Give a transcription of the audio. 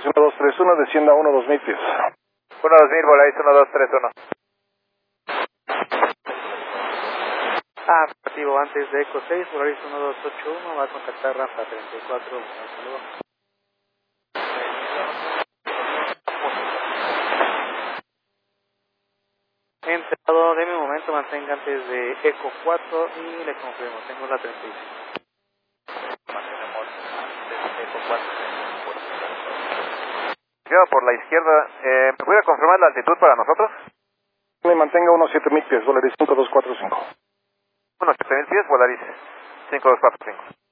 1231, descienda 1-2000 pies. 1-2000, Volaris 1231. Afirmativo, antes de Eco 6, Volaris 1281, va a contactar rampa 34, un saludo. Entrado, de mi momento, mantenga antes de Eco 4 y le confirmo, tengo la 35. Mantenemos antes de Eco 4. Queda por la izquierda, ¿me pudiera confirmar la altitud para nosotros? Me mantenga unos 7000 pies, Volaris 5245. 7000 pies, Volaris 5245.